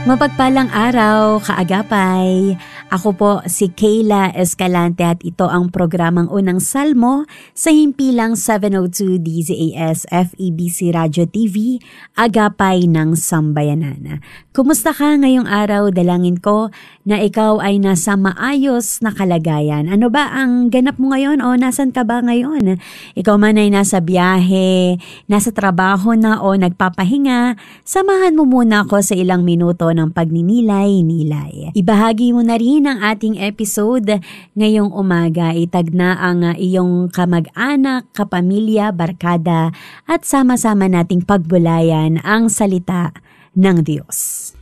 Mapagpalang araw, kaagapay. Ako po si Kayla Escalante at ito ang programang Unang Salmo sa himpilang 702 DZAS FEBC Radio TV, Agapay ng Sambayanan. Kumusta ka ngayong araw? Dalangin ko na ikaw ay nasa maayos na kalagayan. Ano ba ang ganap mo ngayon o nasan ka ba ngayon? Ikaw man ay nasa biyahe, nasa trabaho na o nagpapahinga, samahan mo muna ako sa ilang minuto ng pagninilay-nilay. Ibahagi mo na rin ang ating episode ngayong umaga. Itag na ang iyong kamag-anak, kapamilya, barkada at sama-sama nating pagbulayan ang salita ng Diyos.